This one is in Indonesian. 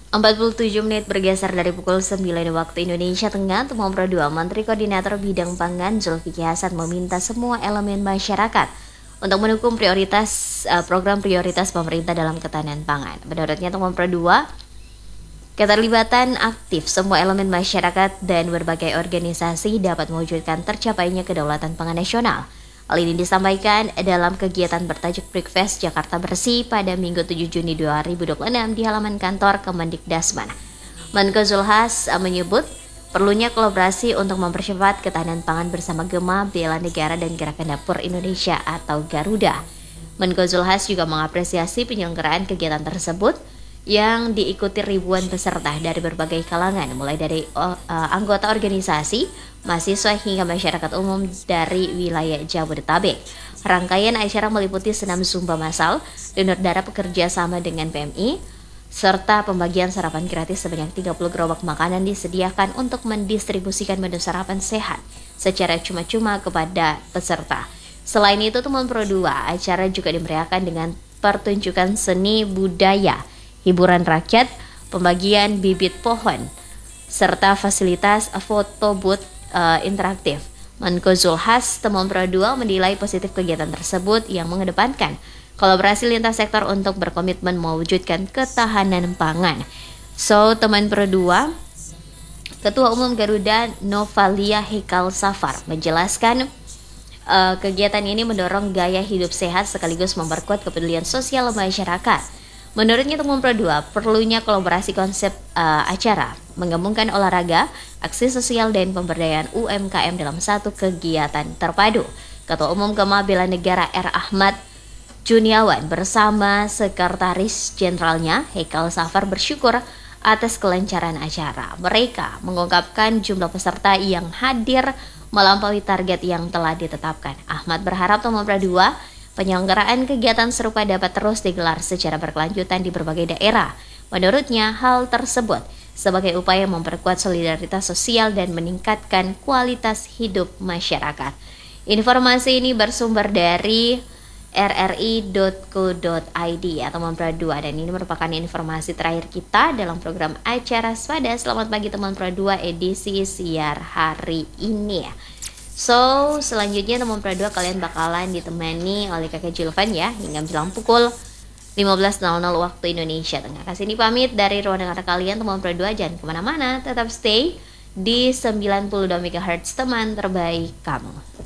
47 menit bergeser dari pukul 9 waktu Indonesia Tengah, Temuan Pro 2, Menteri Koordinator Bidang Pangan Zulkifli Hasan meminta semua elemen masyarakat untuk mendukung program prioritas pemerintah dalam ketahanan pangan. Menurutnya Temuan Pro 2, keterlibatan aktif semua elemen masyarakat dan berbagai organisasi dapat mewujudkan tercapainya kedaulatan pangan nasional. Hal ini disampaikan dalam kegiatan bertajuk Breakfast Jakarta Bersih pada Minggu 7 Juni 2026 di halaman kantor Kemendikbudrismen. Menko Zulhas menyebut perlunya kolaborasi untuk mempercepat ketahanan pangan bersama Gema, Bela Negara, dan Gerakan Dapur Indonesia atau Garuda. Menko Zulhas juga mengapresiasi penyelenggaraan kegiatan tersebut yang diikuti ribuan peserta dari berbagai kalangan, mulai dari anggota organisasi, mahasiswa hingga masyarakat umum dari wilayah Jabodetabek. Rangkaian acara meliputi senam zumba massal, donor darah bekerja sama dengan PMI, serta pembagian sarapan gratis sebanyak 30 gerobak makanan disediakan untuk mendistribusikan menu sarapan sehat secara cuma-cuma kepada peserta. Selain itu, Temuan Pro 2, acara juga dimeriahkan dengan pertunjukan seni budaya, hiburan rakyat, pembagian bibit pohon, serta fasilitas foto booth interaktif. Menko Zulhas Temuan Pro 2 menilai positif kegiatan tersebut yang mengedepankan kolaborasi lintas sektor untuk berkomitmen mewujudkan ketahanan pangan. Teman Pro 2, Ketua Umum Garuda Novalia Hekal Safar menjelaskan kegiatan ini mendorong gaya hidup sehat sekaligus memperkuat kepedulian sosial masyarakat. Menurutnya Temuan Pro 2 perlunya kolaborasi konsep acara menggabungkan olahraga, aksi sosial, dan pemberdayaan UMKM dalam satu kegiatan terpadu. Ketua Umum Gema Bela Negara R. Ahmad Juniawan bersama Sekretaris Jenderalnya Hekal Safar bersyukur atas kelancaran acara. Mereka mengungkapkan jumlah peserta yang hadir melampaui target yang telah ditetapkan. Ahmad berharap Temuan Pro 2 penyelenggaraan kegiatan serupa dapat terus digelar secara berkelanjutan di berbagai daerah. Menurutnya, hal tersebut sebagai upaya memperkuat solidaritas sosial dan meningkatkan kualitas hidup masyarakat. Informasi ini bersumber dari rri.co.id atau Temuan Pro 2, dan ini merupakan informasi terakhir kita dalam program acara Swada. Selamat pagi Temuan Pro 2 edisi siar hari ini. Selanjutnya Temuan Pro 2 kalian bakalan ditemani oleh Kakak Julvan ya hingga menjelang pukul 15.00 waktu Indonesia Tengah. Kasih ini pamit dari ruang dengar kalian Temuan Pro 2, jangan kemana-mana, tetap stay di 92 MHz teman terbaik kamu.